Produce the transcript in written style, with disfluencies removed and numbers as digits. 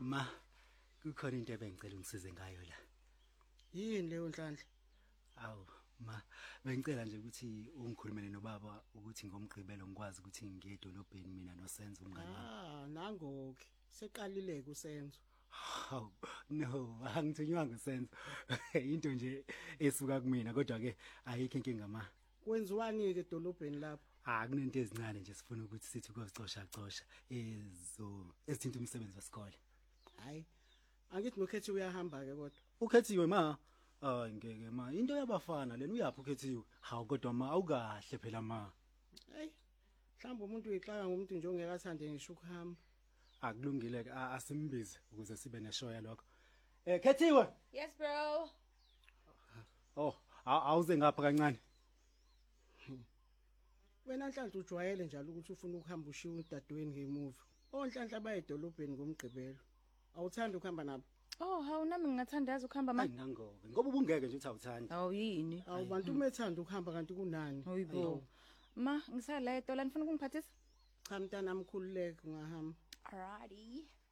Ma, kukhona into ebengicela ungisize ngayo la. Yini leyo Nhlanhla? Awu, ma, bengicela nje ukuthi ungikhulumele nobaba ukuthi ngomgqibelo ngikwazi ukuthi ngiye edolobheni mina noSenzo umngane wami. Nangoke. Seqalileke uSenzo. Hawu, no, angithinywanga uSenzo. Into nje esuka kumina kodwa ke ayikho inkinga ma. Kwenziwani ke edolobheni lapho? Kunento ezincane nje sifuna ukuthi sithi ukuzicosha ezithinta umsebenzi wesikole. Hayi. Angithi nokhethi uyahamba ke kodwa. Ukhethiwe ma. Ngeke ma, into yabafana lena uyaphi ukhethiwe? Hawu kodwa ma awukahle phela ma. Hey. Mhlawumbe umuntu uyixaka ngomuntu nje ongeka athande ngisho ukuhamba. Akulungile ke asimbize ukuze sibe neshoya lokho. Khethiwe. Yes bro. Oh, awuze ngapha kancane. Wena Nhlanhla ujwayele njalo ukuthi ufuna ukuhamba ushiya udadweni ngemuva. Onhlanhla baye edolobheni ngomgqibelo. Awuthanda ukuhamba nabo? Oh, hawu nami ngingathandaza ukuhamba ma. Ayinangoke. Ngoba ubungeke nje uthi awuthandi. Awu yini? Awu bantu umethanda ukuhamba kanti kunani? Hayibo. Ma, ngisala edola nifuna ukungiphathisa? Cha mntana amkhululeke ungahamba. Alrighty.